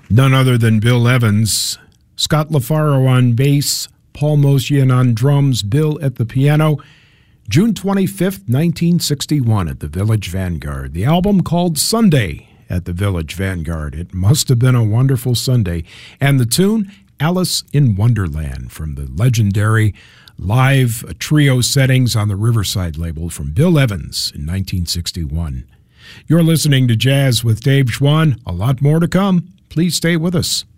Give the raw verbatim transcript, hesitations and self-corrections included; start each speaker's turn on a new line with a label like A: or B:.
A: None other than Bill Evans, Scott LaFaro on bass, Paul Motian on drums, Bill at the piano. June twenty-fifth, nineteen sixty-one at the Village Vanguard. The album called Sunday at the Village Vanguard. It must have been a wonderful Sunday. And the tune, Alice in Wonderland, from the legendary live trio settings on the Riverside label from Bill Evans in nineteen sixty-one. You're listening to Jazz with Dave Schwann. A lot more to come. Please stay with us.